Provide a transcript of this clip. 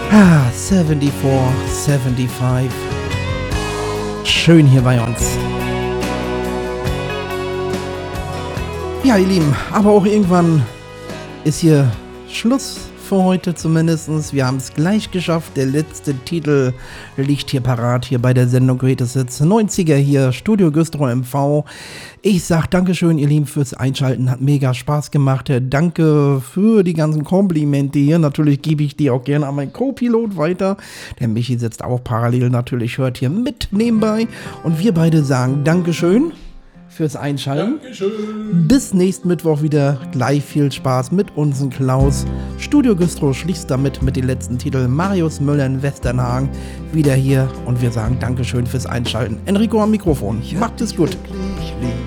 74, 75. Schön hier bei uns. Ja, ihr Lieben, aber auch irgendwann ist hier Schluss für heute zumindest. Wir haben es gleich geschafft. Der letzte Titel liegt hier parat, hier bei der Sendung Greatest Hits 90er hier, Studio Güstrow MV. Ich sag Dankeschön, ihr Lieben, fürs Einschalten. Hat mega Spaß gemacht. Danke für die ganzen Komplimente hier. Natürlich gebe ich die auch gerne an meinen Co-Pilot weiter. Der Michi sitzt auch parallel natürlich, hört hier mit nebenbei. Und wir beide sagen Dankeschön fürs Einschalten. Dankeschön. Bis nächsten Mittwoch wieder. Gleich viel Spaß mit uns und Klaus. Studio Güstrow schließt damit mit den letzten Titeln. Marius Müller in Westernhagen wieder hier. Und wir sagen Dankeschön fürs Einschalten. Enrico am Mikrofon. Macht es gut.